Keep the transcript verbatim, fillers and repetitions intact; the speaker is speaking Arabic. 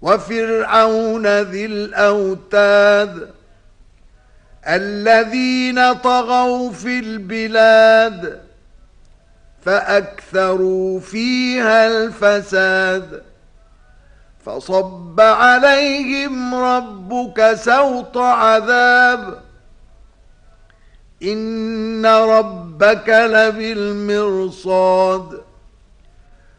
وفرعون ذي الأوتاد الذين طغوا في البلاد فأكثروا فيها الفساد فصب عليهم ربك سوط عذاب إن ربك لبالمرصاد